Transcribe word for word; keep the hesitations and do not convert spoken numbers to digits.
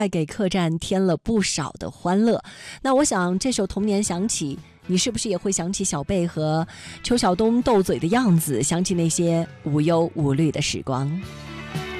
还给客栈添了不少的欢乐。那我想这首《童年》响起，你是不是也会想起小贝和邱晓东斗嘴的样子，想起那些无忧无虑的时光？